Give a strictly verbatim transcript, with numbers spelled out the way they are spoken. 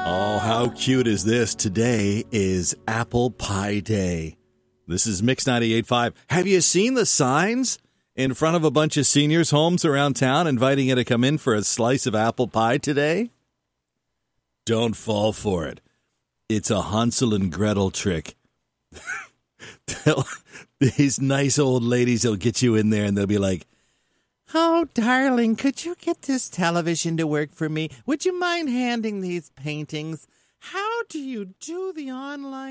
Oh, how cute is this? Today is Apple Pie Day. This is Mix ninety-eight point five. Have you seen the signs in front of a bunch of seniors' homes around town inviting you to come in for a slice of apple pie today? Don't fall for it. It's a Hansel and Gretel trick. These nice old ladies will get you in there and they'll be like, "Oh, darling, could you get this television to work for me? Would you mind handing these paintings? How do you do the online